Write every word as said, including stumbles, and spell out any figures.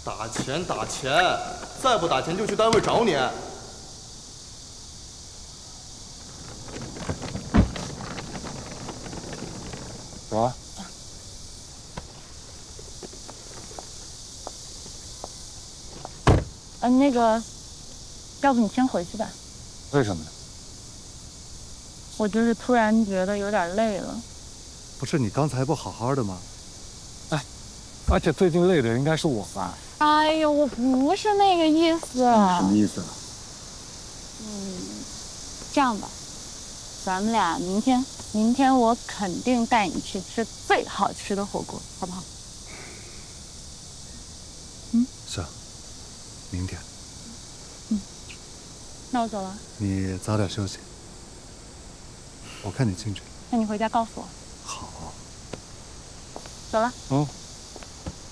打钱打钱，再不打钱就去单位找你。 走啊！ 嗯、呃，那个，要不你先回去吧。 为什么呀？ 我就是突然觉得有点累了。 不是你刚才不好好的吗？ 哎，而且最近累的应该是我吧？ 哎呦，我不是那个意思。 什么意思啊？ 嗯，这样吧，咱们俩明天，明天我肯定带你去吃最好吃的火锅，好不好？嗯， 行，明天。 嗯，那我走了。 你早点休息。我看你进去。 那你回家告诉我。 好。 走了。 嗯。